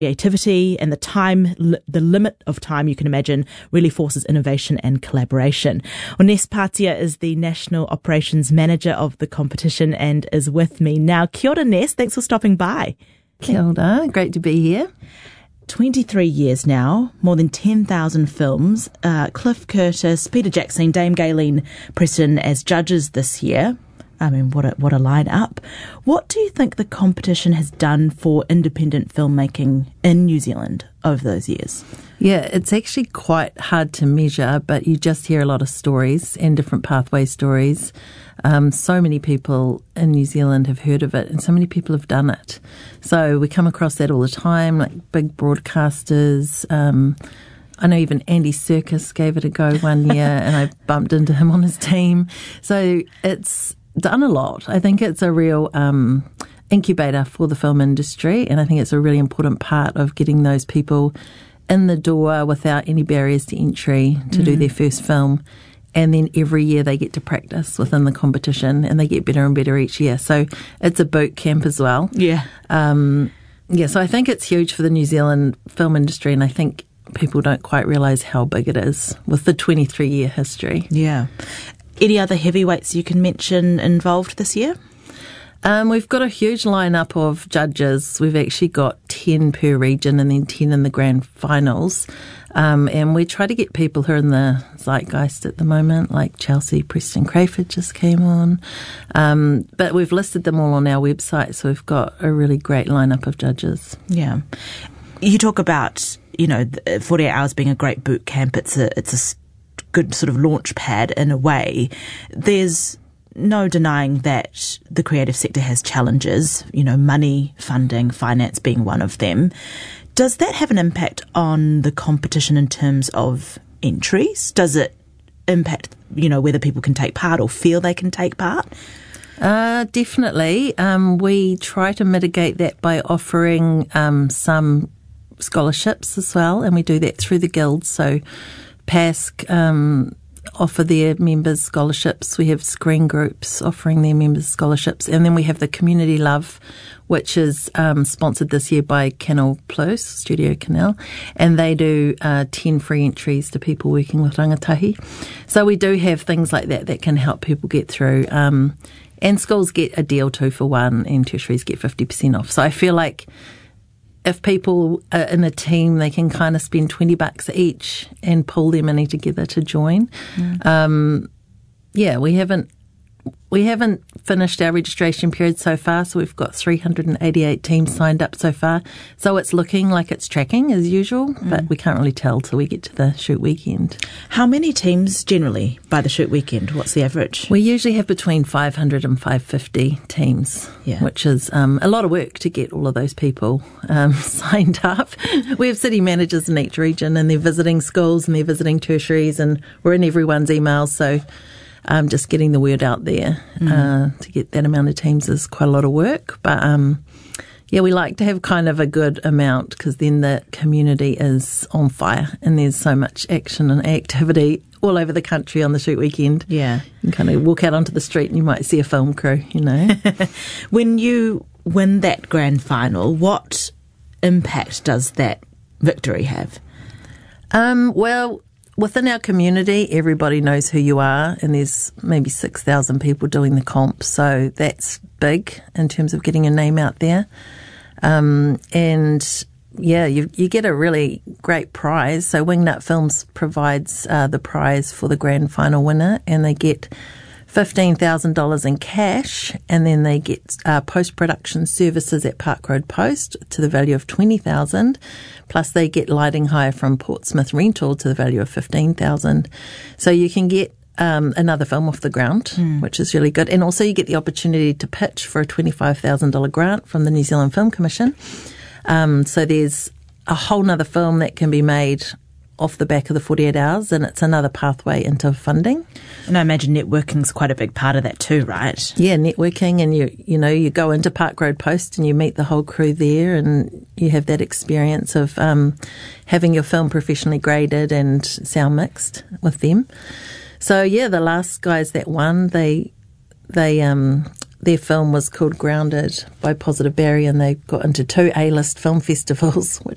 creativity and the limit of time, you can imagine, really forces innovation and collaboration. Well, Ness Patia is the National Operations Manager of the competition and is with me now. Kia ora, Ness. Thanks for stopping by. Kia ora. Great to be here. 23 years now, more than 10,000 films. Cliff Curtis, Peter Jackson, Dame Gayleen Preston as judges this year. I mean, what a line-up. What do you think the competition has done for independent filmmaking in New Zealand over those years? Yeah, it's actually quite hard to measure, but you just hear a lot of stories and different pathway stories. So many people in New Zealand have heard of it and so many people have done it. So we come across that all the time, like big broadcasters. I know even Andy Serkis gave it a go one year and I bumped into him on his team. So it's done a lot. I think it's a real incubator for the film industry, and I think it's a really important part of getting those people in the door without any barriers to entry to do their first film. And then every year they get to practice within the competition and they get better and better each year. So it's a boot camp as well. Yeah. So I think it's huge for the New Zealand film industry, and I think people don't quite realise how big it is with the 23-year history. Yeah. Any other heavyweights you can mention involved this year? We've got a huge lineup of judges. We've actually got 10 per region and then 10 in the grand finals. And we try to get people who are in the zeitgeist at the moment, like Chelsea Preston Crayford just came on. But we've listed them all on our website, so we've got a really great lineup of judges. Yeah. You talk about, 48 Hours being a great boot camp. It's a good sort of launch pad in a way. There's no denying that the creative sector has challenges, money, funding, finance being one of them. Does that have an impact on the competition in terms of entries? Does it impact, whether people can take part or feel they can take part? Definitely. We try to mitigate that by offering some scholarships as well, and we do that through the guilds. So PASC offer their members scholarships. We have screen groups offering their members scholarships. And then we have the Community Love, which is sponsored this year by Canal Plus, Studio Canal. And they do 10 free entries to people working with rangatahi. So we do have things like that can help people get through. And schools get a deal 2 for 1 and tertiaries get 50% off. So I feel like if people are in a team, they can kind of spend $20 each and pull their money together to join. We haven't finished our registration period so far, so we've got 388 teams signed up so far. So it's looking like it's tracking as usual, but we can't really tell till we get to the shoot weekend. How many teams generally by the shoot weekend? What's the average? We usually have between 500 and 550 teams, which is a lot of work to get all of those people signed up. We have city managers in each region, and they're visiting schools and they're visiting tertiaries, and we're in everyone's emails, so just getting the word out there to get that amount of teams is quite a lot of work. But, we like to have kind of a good amount because then the community is on fire and there's so much action and activity all over the country on the shoot weekend. Yeah. You kind of walk out onto the street and you might see a film crew, When you win that grand final, what impact does that victory have? Within our community, everybody knows who you are, and there's maybe 6,000 people doing the comp, so that's big in terms of getting your name out there. You get a really great prize. So Wingnut Films provides the prize for the grand final winner, and they get $15,000 in cash, and then they get post-production services at Park Road Post to the value of $20,000, plus they get lighting hire from Portsmouth Rental to the value of $15,000. So you can get another film off the ground, which is really good. And also you get the opportunity to pitch for a $25,000 grant from the New Zealand Film Commission. So there's a whole nother film that can be made off the back of the 48 Hours, and it's another pathway into funding. And I imagine networking's quite a big part of that too, right? Yeah, networking, and you go into Park Road Post and you meet the whole crew there, and you have that experience of having your film professionally graded and sound mixed with them. So the last guys that won, they their film was called Grounded by Positive Barry, and they got into 2 A-list film festivals, which